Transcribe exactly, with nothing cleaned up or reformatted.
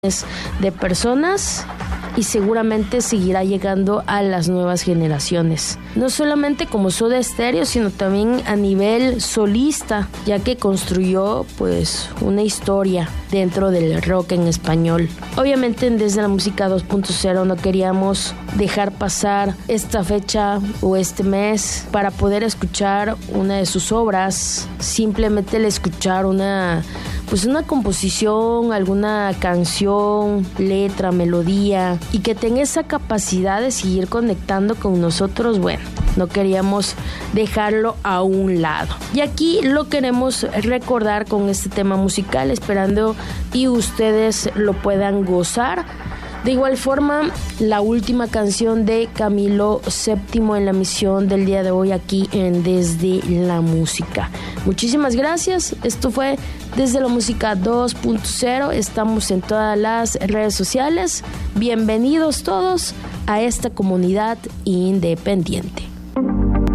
de personas y seguramente seguirá llegando a las nuevas generaciones. No solamente como Soda Stereo, sino también a nivel solista, ya que construyó pues una historia dentro del rock en español. Obviamente desde la música dos punto cero no queríamos dejar pasar esta fecha o este mes para poder escuchar una de sus obras, simplemente el escuchar una pues una composición, alguna canción, letra, melodía, y que tenga esa capacidad de seguir conectando con nosotros, bueno, no queríamos dejarlo a un lado. Y aquí lo queremos recordar con este tema musical, esperando y ustedes lo puedan gozar. De igual forma, la última canción de Camilo séptimo en la emisión del día de hoy aquí en Desde la Música. Muchísimas gracias. Esto fue Desde la Música dos punto cero. Estamos en todas las redes sociales. Bienvenidos todos a esta comunidad independiente.